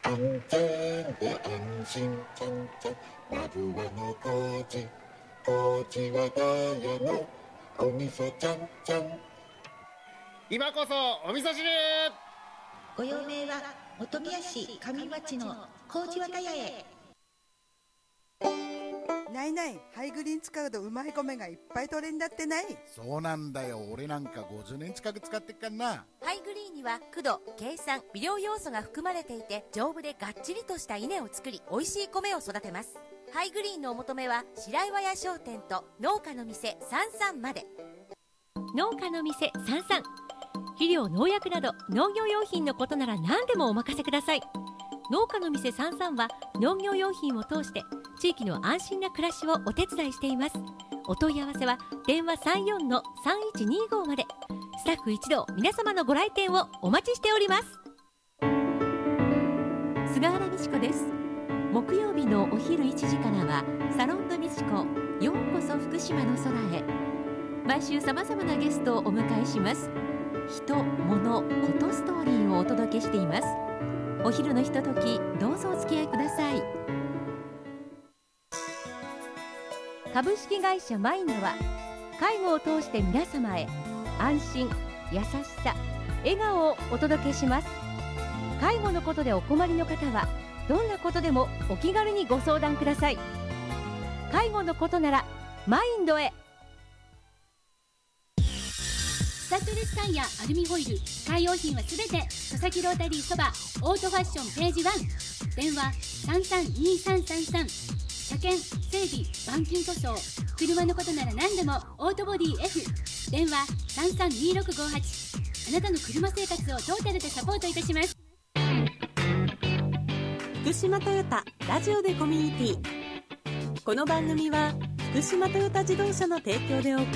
安全で安心ちゃんちゃんラブワの工事はダイヤのお味噌ちゃんちゃん。 今こそお味噌汁。 ご用命は本宮市上町の麹綿屋へ。 ないない、ハイグリーン使うとうまい米がいっぱい取れんだってない。 そうなんだよ、俺なんか50年近く使ってっかんな。 ハイグリーンには駆動、計算、微量要素が含まれていて、丈夫でがっちりとした稲を作り、美味しい米を育てます。ハイグリーンのお求めは白岩屋商店と農家の店33まで。 農家の店33、肥料、農薬など農業用品のことなら何でもお任せください。農家の店33は農業用品を通して地域の安心な暮らしをお手伝いしています。お問い合わせは電話 34-3125 まで。スタッフ一同、皆様のご来店をお待ちしております。菅原美智子です。木曜日のお昼1時からはサロンド美智子、ようこそ福島の空へ。毎週様々なゲストをお迎えします。人、物、ことストーリーをお届けしています。お昼のひととき、どうぞお付き合いください。株式会社マインドは介護を通して皆様へ安心、優しさ、笑顔をお届けします。介護のことでお困りの方はどんなことでもお気軽にご相談ください。介護のことならマインドへ。 スタッドレスタイヤ、アルミホイル、カー用品はすべて佐々木ロータリーそばオートファッションページ1。電話332333。車検、整備、板金塗装、車のことなら何でもオートボディ F。電話332658。あなたの車生活をトータルでサポートいたします。 福島トヨタラジオでコミュニティ。この番組は福島トヨタ自動車の提供でお送り